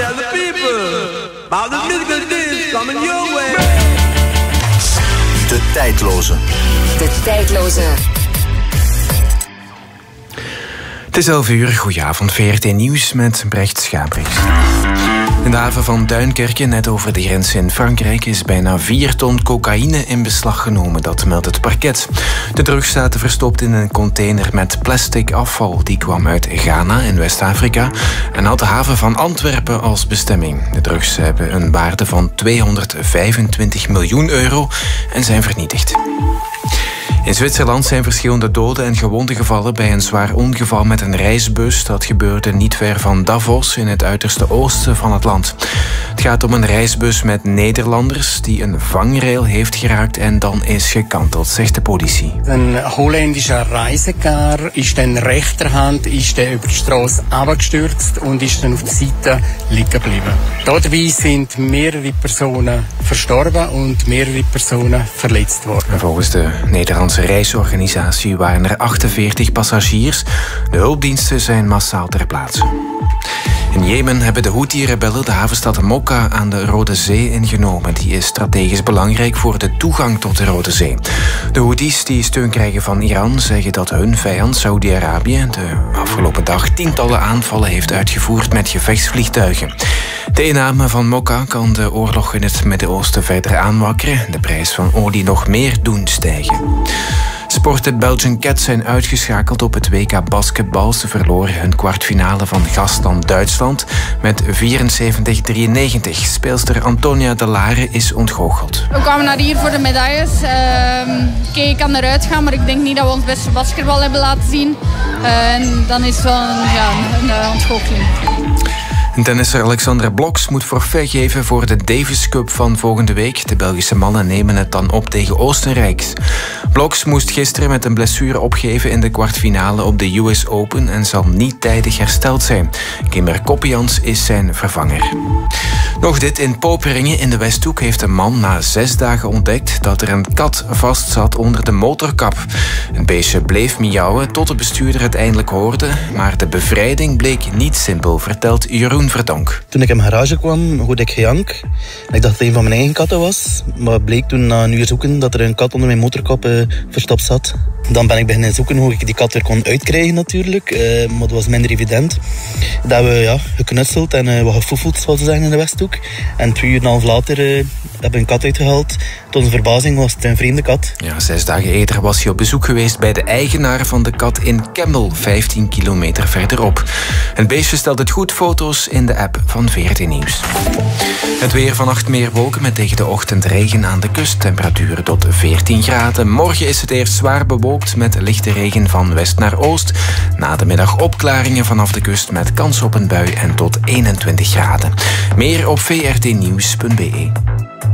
tell the people about the musical things coming your way. De tijdloze. De tijdloze. Het is 11 uur, goedenavond, VRT Nieuws met Brecht Schabrix. In de haven van Duinkerke, net over de grens in Frankrijk, is bijna 4 ton cocaïne in beslag genomen, dat meldt het parket. De drugs zaten verstopt in een container met plastic afval. Die kwam uit Ghana in West-Afrika en had de haven van Antwerpen als bestemming. De drugs hebben een waarde van 225 miljoen euro en zijn vernietigd. In Zwitserland zijn verschillende doden en gewonden gevallen bij een zwaar ongeval met een reisbus. Dat gebeurde niet ver van Davos in het uiterste oosten van het land. Het gaat om een reisbus met Nederlanders die een vangrail heeft geraakt en dan is gekanteld, zegt de politie. Een Holländischer Reisecar ist in rechterhand ist über die Straße abgestürzt und ist dann auf der Seite liegen geblieben. Dabei sind mehrere Personen verstorben und mehrere Personen verletzt worden. Volgens de Nederlandse reisorganisatie waren er 48 passagiers. De hulpdiensten zijn massaal ter plaatse. In Jemen hebben de Houthi-rebellen de havenstad Mokka aan de Rode Zee ingenomen. Die is strategisch belangrijk voor de toegang tot de Rode Zee. De Houthis die steun krijgen van Iran zeggen dat hun vijand Saudi-Arabië de afgelopen dag tientallen aanvallen heeft uitgevoerd met gevechtsvliegtuigen. De inname van Mokka kan de oorlog in het Midden-Oosten verder aanwakkeren. De prijs van olie nog meer doen stijgen. Sporten Belgian Cats zijn uitgeschakeld op het WK basketbal. Ze verloren hun kwartfinale van gastland Duitsland met 74-93. Speelster Antonia de Lare is ontgoocheld. We kwamen naar hier voor de medailles. Ik kan eruit gaan, maar ik denk niet dat we ons beste basketbal hebben laten zien. En dan is het wel een ontgoocheling. Tennisser Alexandra Bloks moet forfait geven voor de Davis Cup van volgende week. De Belgische mannen nemen het dan op tegen Oostenrijk. Bloks moest gisteren met een blessure opgeven in de kwartfinale op de US Open en zal niet tijdig hersteld zijn. Kimber Koppians is zijn vervanger. Nog dit, in Poperingen in de Westhoek heeft een man na 6 dagen ontdekt dat er een kat vast zat onder de motorkap. Het beestje bleef miauwen tot de bestuurder het eindelijk hoorde, maar de bevrijding bleek niet simpel, vertelt Jeroen Verdonk. Toen ik in mijn garage kwam, hoorde ik gejank. Ik dacht dat het een van mijn eigen katten was, maar het bleek toen na een uur zoeken dat er een kat onder mijn motorkap verstopt zat. Dan ben ik beginnen zoeken hoe ik die kat weer kon uitkrijgen natuurlijk, maar dat was minder evident. Dat we geknutseld en wat gefoefeld, zoals ze zeggen in de Westhoek. En 2 uur en half later hebben we een kat uitgehaald. Tot onze verbazing was het een vreemde kat. Ja, 6 dagen eerder was hij op bezoek geweest bij de eigenaar van de kat in Kemmel, 15 kilometer verderop. Het beestje stelt het goed, foto's in de app van VRT Nieuws. Het weer, vannacht meer wolken met tegen de ochtend regen aan de kust. Temperaturen tot 14 graden. Morgen is het eerst zwaar bewolkt met lichte regen van west naar oost. Na de middag opklaringen vanaf de kust met kans op een bui en tot 21 graden. Meer op vrtnieuws.be.